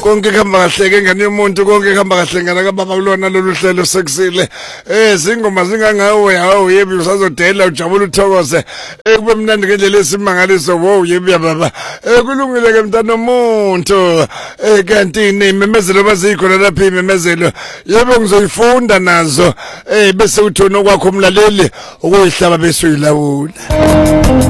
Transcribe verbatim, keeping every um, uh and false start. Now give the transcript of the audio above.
konke kuhamba kahle ke ngane yomuntu konke kuhamba kahle ngana kababa kulona lolu hlelo sekusile eh zingoma zingangawe hawo yebi usazodela ujabula uthokoze eh kube mnandi ngendlela esimangaliso wo yebi baba eh kulungile ke mntana omuntu eh kanti nememezelo bazikhona lapha imemezelo yebo ngizoyifunda nazo eh bese uthona kwakho umlaleli ukuyihlaba bese uyilawula.